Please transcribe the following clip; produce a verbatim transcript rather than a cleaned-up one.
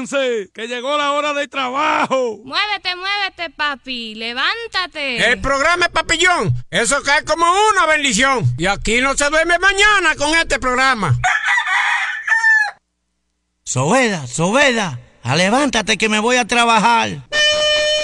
Muévanse, que llegó la hora del trabajo. Muévete, muévete, papi. Levántate. El programa es Papillón. Eso cae como una bendición. Y aquí no se duerme mañana con este programa. Sobeda, Sobeda, levántate que me voy a trabajar.